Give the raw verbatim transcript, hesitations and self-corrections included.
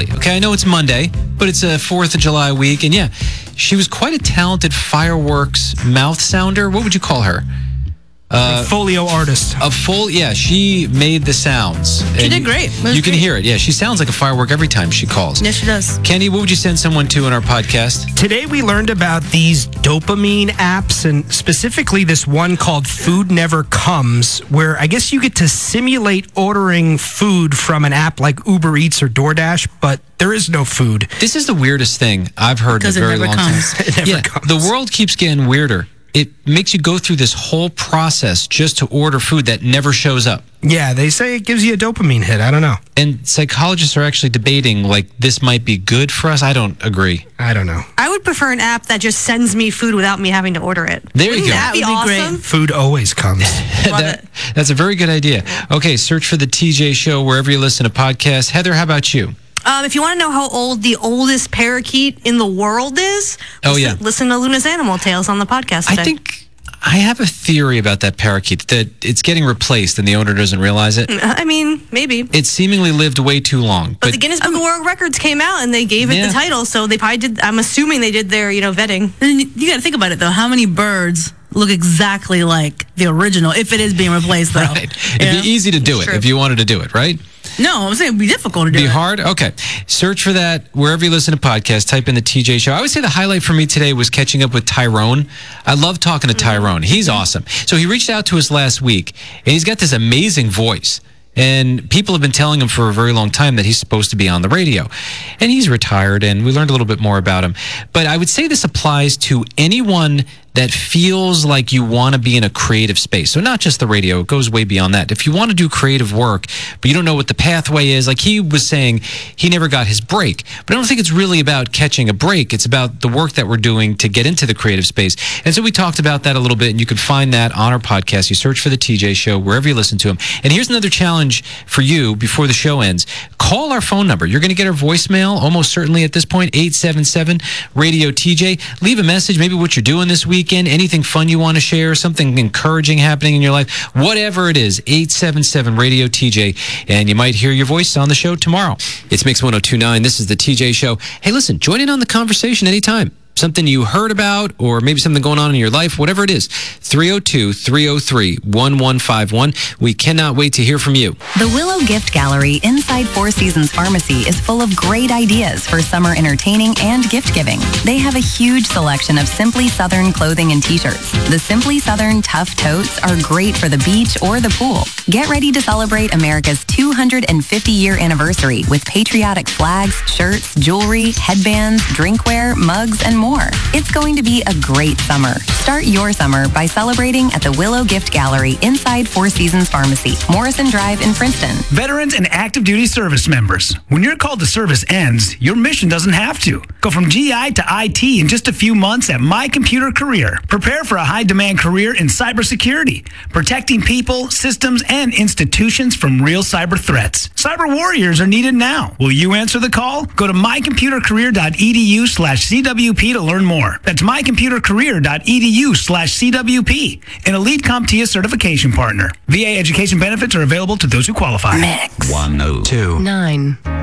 early. Okay, I know it's Monday, but it's a fourth of July week. And yeah, she was quite a talented fireworks mouth sounder. What would you call her? Uh, folio artist. A full, yeah, she made the sounds. She did great. You can great. hear it. Yeah, she sounds like a firework every time she calls. Yes, she does. Kenny, what would you send someone to in our podcast? Today we learned about these dopamine apps, and specifically this one called Food Never Comes, where I guess you get to simulate ordering food from an app like Uber Eats or DoorDash, but there is no food. This is the weirdest thing I've heard in a very long time. It never yeah, comes. The world keeps getting weirder. It makes you go through this whole process just to order food that never shows up. Yeah, they say it gives you a dopamine hit. I don't know. And psychologists are actually debating, like, this might be good for us. I don't agree. I don't know. I would prefer an app that just sends me food without me having to order it. There you Wouldn't go. That would be, That would be awesome. great. Food always comes. Love that, it. That's a very good idea. Okay, search for the T J Show wherever you listen to podcasts. Heather, how about you? Um, if you want to know how old the oldest parakeet in the world is, Oh, listen, yeah. listen to Luna's Animal Tales on the podcast I today. think I have a theory about that parakeet, that it's getting replaced and the owner doesn't realize it. I mean, maybe. It seemingly lived way too long. But, the Guinness Book of World Records came out and they gave it Yeah. the title, so they probably did. I'm assuming they did their, you know, vetting. And you, you got to think about it, though. How many birds look exactly like the original, if it is being replaced, though? Right. It'd Yeah. be easy to do it True. if you wanted to do it, right? No, I'm saying it'd be difficult to do Be it. hard? Okay. Search for that wherever you listen to podcasts. Type in the T J Show. I would say the highlight for me today was catching up with Tyrone. I love talking to Tyrone. He's awesome. So he reached out to us last week, and he's got this amazing voice. And people have been telling him for a very long time that he's supposed to be on the radio. And he's retired, and we learned a little bit more about him. But I would say this applies to anyone that feels like you want to be in a creative space. So not just the radio, it goes way beyond that. If you want to do creative work, but you don't know what the pathway is, like he was saying, he never got his break. But I don't think it's really about catching a break. It's about the work that we're doing to get into the creative space. And so we talked about that a little bit, and you can find that on our podcast. You search for the T J Show wherever you listen to him. And here's another challenge for you before the show ends. Call our phone number. You're going to get our voicemail almost certainly at this point, eight seven seven radio T J. Leave a message, maybe what you're doing this weekend, anything fun you want to share, something encouraging happening in your life, whatever it is, eight seven seven radio T J, and you might hear your voice on the show tomorrow. It's Mix one oh two point nine. This is the T J Show. Hey, listen, join in on the conversation anytime. Something you heard about, or maybe something going on in your life, whatever it is. three oh two, three oh three, one one five one. We cannot wait to hear from you. The Willow Gift Gallery inside Four Seasons Pharmacy is full of great ideas for summer entertaining and gift giving. They have a huge selection of Simply Southern clothing and t-shirts. The Simply Southern Tough Totes are great for the beach or the pool. Get ready to celebrate America's two hundred fifty year anniversary with patriotic flags, shirts, jewelry, headbands, drinkware, mugs, and more. It's going to be a great summer. Start your summer by celebrating at the Willow Gift Gallery inside Four Seasons Pharmacy, Morrison Drive in Princeton. Veterans and active duty service members, when your call to service ends, your mission doesn't have to. Go from G I to I T in just a few months at My Computer Career. Prepare for a high-demand career in cybersecurity, protecting people, systems, and institutions from real cyber threats. Cyber warriors are needed now. Will you answer the call? Go to mycomputercareer.edu slash CWP to learn more. That's mycomputercareer.edu slash CWP, an Elite CompTIA certification partner. V A education benefits are available to those who qualify. Mix one oh two nine.